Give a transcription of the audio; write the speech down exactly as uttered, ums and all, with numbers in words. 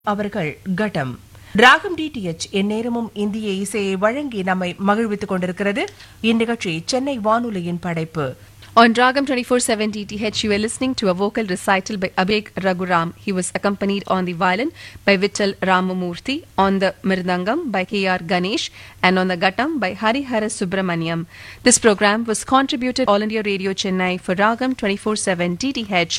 அவர்கள் கட்டம் ராகம் டிடிஎச் எந்நேரமும் இந்திய இசையை வழங்கி நம்மை மகிழ்வித்துக் கொண்டிருக்கிறது. இந்நிகழ்ச்சி சென்னை வானொலியின் படைப்பு. On Ragam twenty-four seven D T H, you were listening to a vocal recital by Abheg Raghuram. He was accompanied on the violin by Vittal Ramamurthy, on the mirdangam by K R Ganesh, and on the ghattam by Harihara Subramaniam. This program was contributed All India Radio Chennai for Ragam twenty-four seven D T H,